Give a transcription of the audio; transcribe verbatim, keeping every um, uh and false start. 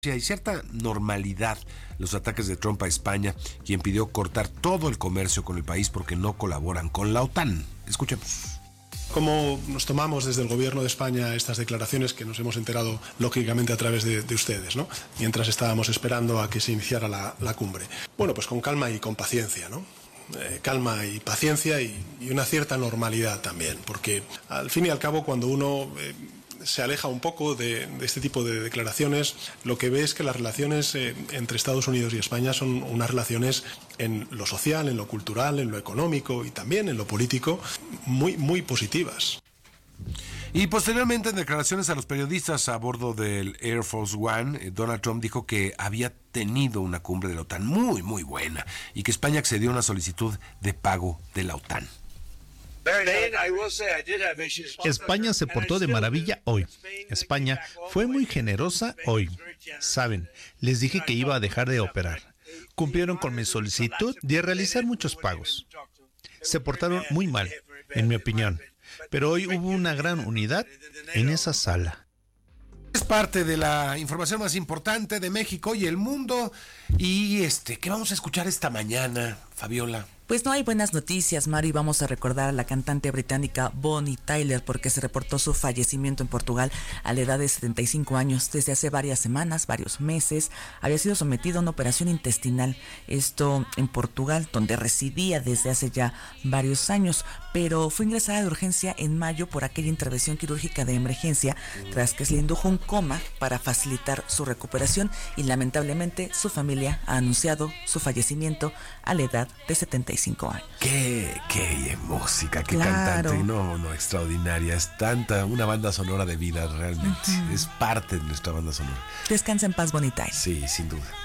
hay cierta normalidad los ataques de Trump a España, quien pidió cortar todo el comercio con el país porque no colaboran con la OTAN. Escuchemos. ¿Cómo nos tomamos desde el gobierno de España estas declaraciones que nos hemos enterado lógicamente a través de, de ustedes, ¿no? Mientras estábamos esperando a que se iniciara la, la cumbre? Bueno, pues con calma y con paciencia, ¿no? Eh, calma y paciencia y, y una cierta normalidad también, porque al fin y al cabo cuando uno eh, se aleja un poco de, de este tipo de declaraciones, lo que ve es que las relaciones eh, entre Estados Unidos y España son unas relaciones en lo social, en lo cultural, en lo económico y también en lo político muy, muy positivas. Y posteriormente, en declaraciones a los periodistas a bordo del Air Force One, Donald Trump dijo que había tenido una cumbre de la OTAN muy, muy buena y que España accedió a una solicitud de pago de la OTAN. España se portó de maravilla hoy. España fue muy generosa hoy. Saben, les dije que iba a dejar de operar. Cumplieron con mi solicitud de realizar muchos pagos. Se portaron muy mal, en mi opinión. Pero hoy hubo una gran unidad en esa sala. Es parte de la información más importante de México y el mundo. Y este, ¿qué vamos a escuchar esta mañana, Fabiola? Pues no hay buenas noticias, Mario, y vamos a recordar a la cantante británica Bonnie Tyler porque se reportó su fallecimiento en Portugal a la edad de setenta y cinco años. Desde hace varias semanas, varios meses, había sido sometida a una operación intestinal, esto en Portugal, donde residía desde hace ya varios años, pero fue ingresada de urgencia en mayo por aquella intervención quirúrgica de emergencia, tras que se le indujo un coma para facilitar su recuperación y lamentablemente su familia ha anunciado su fallecimiento a la edad de setenta y cinco años. Qué, qué música, qué Claro. cantante, no, no, extraordinaria, es tanta, una banda sonora de vida realmente, uh-huh. Es parte de nuestra banda sonora. Descansa en paz, Bonnie Tyler. Sí, sin duda.